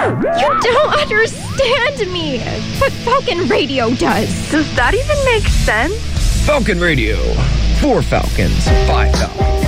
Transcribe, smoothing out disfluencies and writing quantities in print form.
You don't understand me, but Falcon Radio does. Does that even make sense? Falcon Radio. For Falcons, by Falcons.